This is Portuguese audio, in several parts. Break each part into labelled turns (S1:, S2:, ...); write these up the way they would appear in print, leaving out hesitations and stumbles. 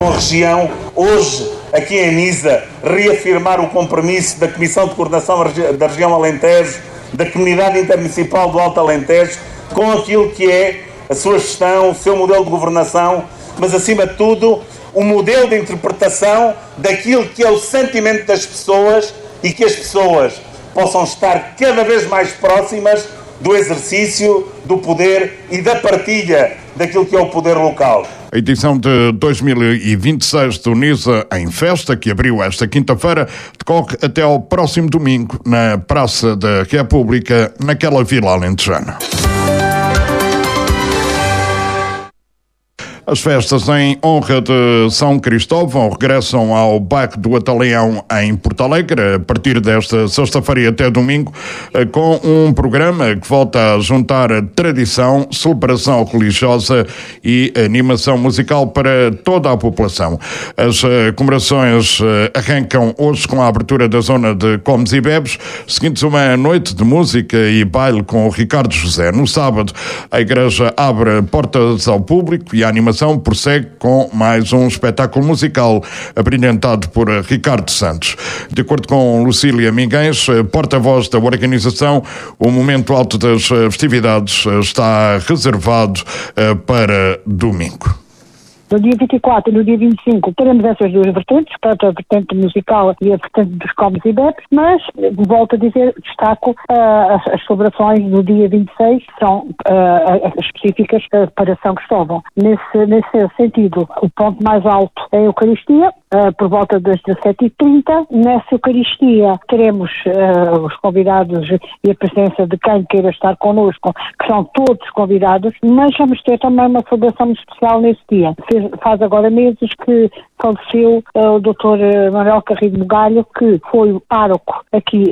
S1: região, hoje, aqui em Nisa, reafirmar o compromisso da Comissão de Coordenação da Região Alentejo, da Comunidade Intermunicipal do Alto Alentejo, com aquilo que é a sua gestão, o seu modelo de governação, mas, acima de tudo, o modelo de interpretação daquilo que é o sentimento das pessoas e que as pessoas possam estar cada vez mais próximas do exercício do poder e da partilha daquilo que é o poder local.
S2: A edição de 2026 do Nisa em Festa, que abriu esta quinta-feira, decorre até ao próximo domingo na Praça da República, naquela vila alentejana. As festas em honra de São Cristóvão regressam ao bairro do Ataleão em Porto Alegre a partir desta sexta-feira até domingo, com um programa que volta a juntar a tradição, celebração religiosa e animação musical para toda a população. As comemorações arrancam hoje com a abertura da zona de comes e bebes, seguindo uma noite de música e baile com o Ricardo José. No sábado, a igreja abre portas ao público e a animação prossegue com mais um espetáculo musical abrilhantado por Ricardo Santos. De acordo com Lucília Miguens, porta-voz da organização, o momento alto das festividades está reservado para domingo.
S3: No dia 24 e no dia 25 teremos essas duas vertentes, tanto a vertente musical e a vertente dos comes e bebes, mas, volto a dizer, destaco as celebrações do dia 26, que são específicas para São Cristóvão. Nesse sentido, o ponto mais alto é a Eucaristia, por volta das 17h30. Nessa Eucaristia teremos os convidados e a presença de quem queira estar connosco, que são todos convidados, mas vamos ter também uma celebração especial nesse dia. Faz agora meses que faleceu o Dr. Manuel Carrilho Bugalho, que foi o pároco aqui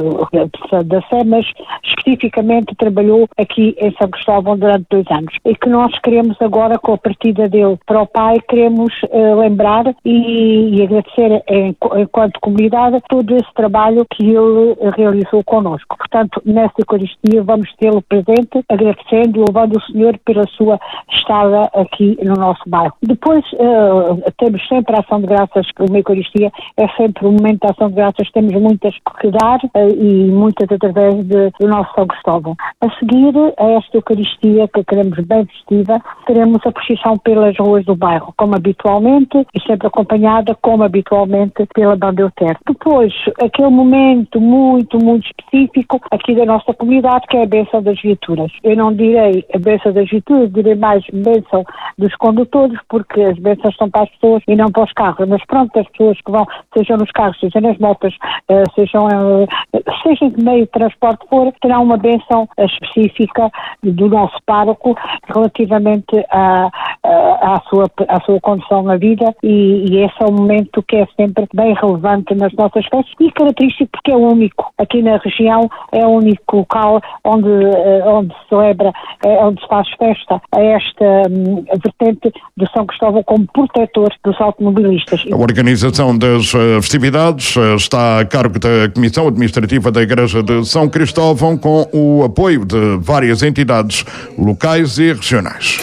S3: da Sé, mas especificamente trabalhou aqui em São Cristóvão durante 2 anos. E que nós queremos agora, com a partida dele para o Pai, queremos lembrar e agradecer enquanto comunidade todo esse trabalho que ele realizou connosco. Portanto, nesta Eucaristia vamos tê-lo presente, agradecendo e louvando o Senhor pela sua estada aqui no nosso bairro. Depois temos sempre a ação de graças, uma Eucaristia é sempre um momento de ação de graças, temos muitas que dar e muitas através do nosso São Cristóvão. A seguir a esta Eucaristia, que queremos bem vestida, teremos a procissão pelas ruas do bairro, como habitualmente, e sempre acompanhada, como habitualmente, pela Banda Euter. Depois, aquele momento muito, muito específico aqui da nossa comunidade, que é a bênção das viaturas. Eu não direi a bênção das viaturas, direi mais bênção dos condutores, porque as bênçãos são para as pessoas e não para os carros, mas pronto, as pessoas que vão, sejam nos carros, sejam nas motas, sejam que meio de transporte for, terão uma bênção específica do nosso pároco relativamente à sua condição na vida e esse é um momento que é sempre bem relevante nas nossas festas e característico porque é único. Aqui na região é o único local onde se celebra, onde se faz festa a esta vertente de São Cristóvão como protetor dos automobilistas.
S2: A organização das festividades está a cargo da Comissão Administrativa da Igreja de São Cristóvão, com o apoio de várias entidades locais e regionais.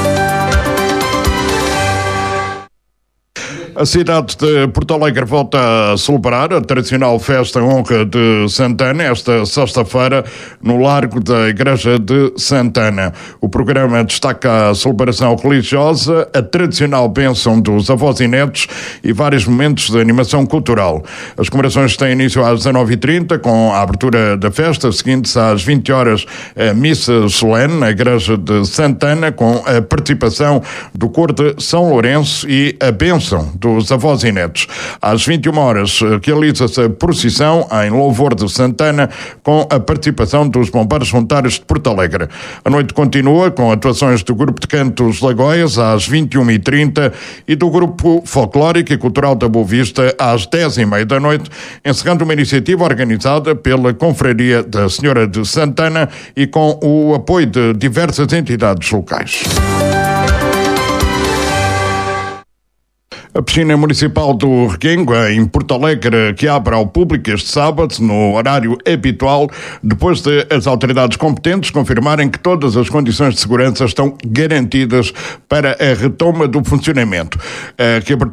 S2: A cidade de Porto Alegre volta a celebrar a tradicional festa em honra de Santana esta sexta-feira no Largo da Igreja de Santana. O programa destaca a celebração religiosa, a tradicional bênção dos avós e netos e vários momentos de animação cultural. As comemorações têm início às 19h30 com a abertura da festa, seguindo-se às 20 horas a missa solene na Igreja de Santana com a participação do coro de São Lourenço e a bênção dos avós e netos. Às 21 horas realiza-se a procissão em louvor de Santana com a participação dos bombeiros voluntários de Porto Alegre. A noite continua com atuações do Grupo de Cantos Lagoias às 21h30 e do Grupo Folclórico e Cultural da Boa Vista às 10h30 da noite, encerrando uma iniciativa organizada pela Confraria da Senhora de Santana e com o apoio de diversas entidades locais. A piscina municipal do Reguengo, em Porto Alegre, que abre ao público este sábado, no horário habitual, depois de as autoridades competentes confirmarem que todas as condições de segurança estão garantidas para a retoma do funcionamento. A